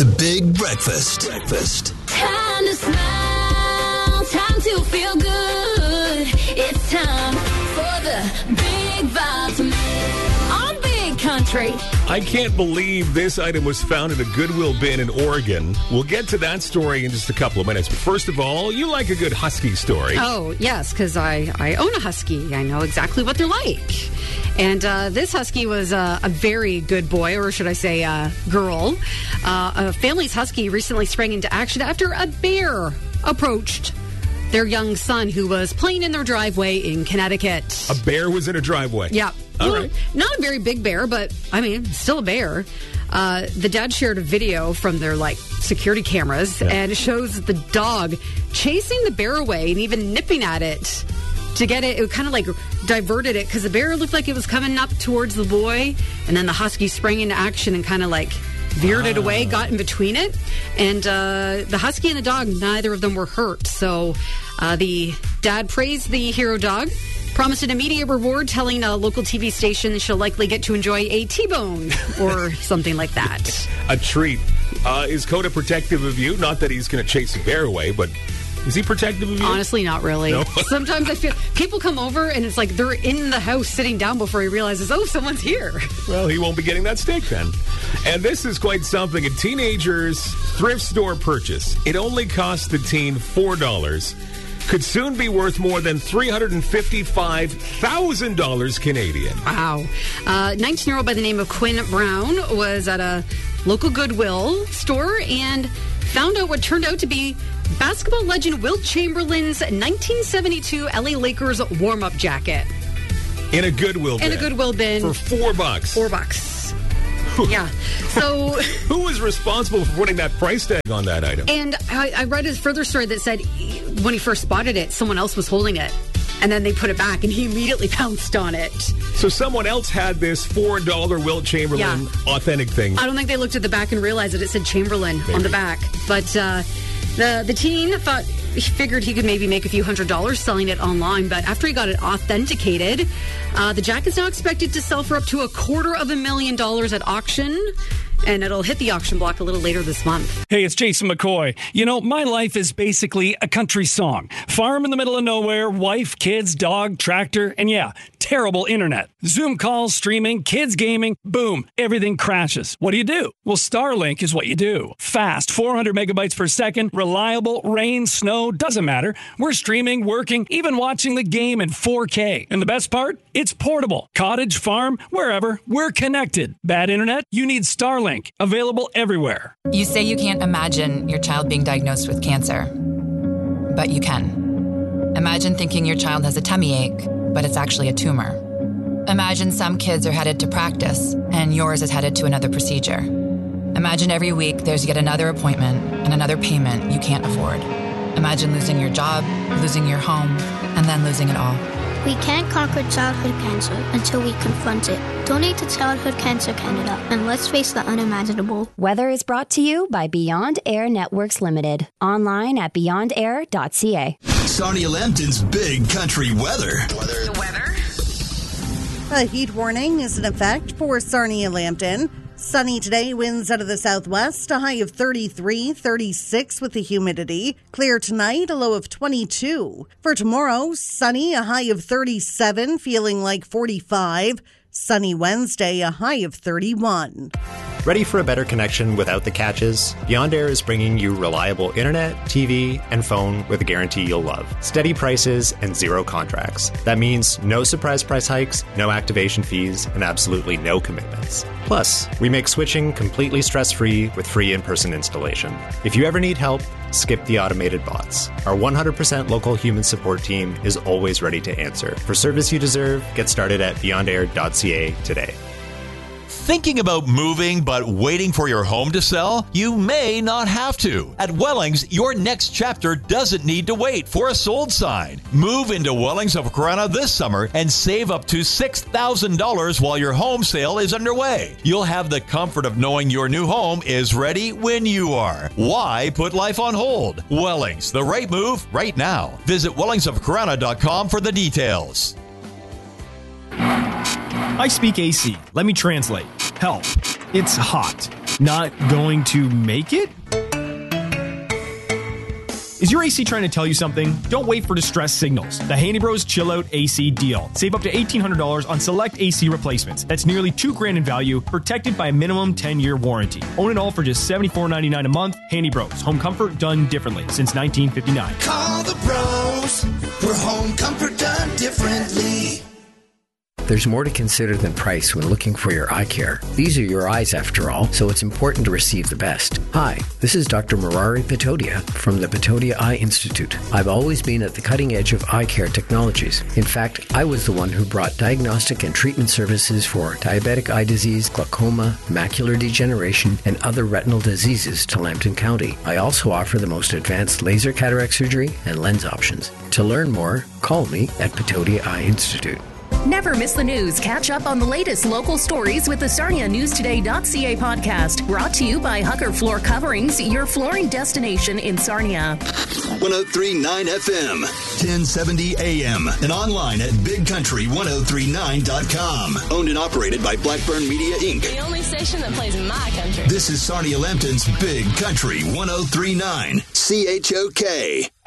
The Big Breakfast. Time to smile, time to feel good. It's time for the Big Vibes on Big Country. I can't believe this item was found in a Goodwill bin in Oregon. We'll get to that story in just a couple of minutes. But first of all, you like a good husky story. Oh, yes, because I own a husky. I know exactly what they're like. And this husky was a very good boy, or should I say girl. A family's husky recently sprang into action after a bear approached their young son who was playing in their driveway in Connecticut. A bear was in a driveway? Yeah. All right. Not a very big bear, but, I mean, still a bear. The dad shared a video from their, security cameras, and it shows the dog chasing the bear away and even nipping at it to get it. It kind of, diverted it because the bear looked like it was coming up towards the boy, and then the husky sprang into action and kind of, veered it away, got in between it. And the husky and the dog, neither of them were hurt. So the dad praised the hero dog, promised an immediate reward, telling a local TV station she'll likely get to enjoy a T-bone or something like that. A treat. Is Coda protective of you? Not that he's going to chase a bear away, but is he protective of you? Honestly, not really. No? Sometimes I feel people come over and it's like they're in the house sitting down before he realizes, oh, someone's here. Well, he won't be getting that steak then. And this is quite something. A teenager's thrift store purchase. It only cost the teen $4. Could soon be worth more than $355,000 Canadian. Wow. 19-year-old by the name of Quinn Brown was at a local Goodwill store and found out what turned out to be basketball legend Wilt Chamberlain's 1972 LA Lakers warm-up jacket. In a Goodwill bin. In a Goodwill bin. For $4. $4. Yeah. So who was responsible for putting that price tag on that item? And I read a further story that said when he first spotted it, someone else was holding it. And then they put it back, and he immediately pounced on it. So someone else had this $4 Wilt Chamberlain authentic thing. I don't think they looked at the back and realized that it said Chamberlain on the back. But the teen figured he could maybe make a few $100s selling it online. But after he got it authenticated, the jacket's now expected to sell for up to $250,000 at auction. And it'll hit the auction block a little later this month. Hey, it's Jason McCoy. You know, my life is basically a country song. Farm in the middle of nowhere, wife, kids, dog, tractor, and terrible internet. Zoom calls, streaming, kids gaming, boom, everything crashes. What do? Well, Starlink is what you do. Fast, 400 megabytes per second, reliable, rain, snow, doesn't matter. We're streaming, working, even watching the game in 4K. And the best part? It's portable. Cottage, farm, wherever, we're connected. Bad internet? You need Starlink. Available everywhere. You say you can't imagine your child being diagnosed with cancer, but you can. Imagine thinking your child has a tummy ache, but it's actually a tumor. Imagine some kids are headed to practice, and yours is headed to another procedure. Imagine every week there's yet another appointment and another payment you can't afford. Imagine losing your job, losing your home, and then losing it all. We can't conquer childhood cancer until we confront it. Donate to Childhood Cancer Canada, and let's face the unimaginable. Weather is brought to you by Beyond Air Networks Limited. Online at beyondair.ca. Sarnia Lambton's Big Country Weather. The weather? A heat warning is in effect for Sarnia Lambton. Sunny today, winds out of the southwest, a high of 33, 36 with the humidity. Clear tonight, a low of 22. For tomorrow, sunny, a high of 37, feeling like 45. Sunny Wednesday, a high of 31. Ready for a better connection without the catches? Beyond Air is bringing you reliable internet, TV, and phone with a guarantee you'll love. Steady prices and zero contracts. That means no surprise price hikes, no activation fees, and absolutely no commitments. Plus, we make switching completely stress-free with free in-person installation. If you ever need help, skip the automated bots. Our 100% local human support team is always ready to answer. For service you deserve, get started at beyondair.ca today. Thinking about moving but waiting for your home to sell? You may not have to. At Wellings, your next chapter doesn't need to wait for a sold sign. Move into Wellings of Corunna this summer and save up to $6,000 while your home sale is underway. You'll have the comfort of knowing your new home is ready when you are. Why put life on hold? Wellings, the right move right now. Visit wellingsofcorunna.com for the details. I speak AC. Let me translate. Help. It's hot. not going to make it? Is your AC trying to tell you something? Don't wait for distress signals. The Handy Bros Chill Out AC deal. Save up to $1,800 on select AC replacements. That's nearly $2,000 in value, protected by a minimum 10-year warranty. Own it all for just $74.99 a month. Handy Bros. Home comfort done differently since 1959. Call the pros for home comfort done differently. There's more to consider than price when looking for your eye care. These are your eyes, after all, so it's important to receive the best. Hi, this is Dr. Murari Patodia from the Patodia Eye Institute. I've always been at the cutting edge of eye care technologies. In fact, I was the one who brought diagnostic and treatment services for diabetic eye disease, glaucoma, macular degeneration, and other retinal diseases to Lambton County. I also offer the most advanced laser cataract surgery and lens options. To learn more, call me at Patodia Eye Institute. Never miss the news. Catch up on the latest local stories with the SarniaNewsToday.ca podcast. Brought to you by Hucker Floor Coverings, your flooring destination in Sarnia. 103.9 FM, 1070 AM, and online at BigCountry1039.com. Owned and operated by Blackburn Media, Inc. The only station that plays my country. This is Sarnia Lambton's Big Country 1039, CHOK.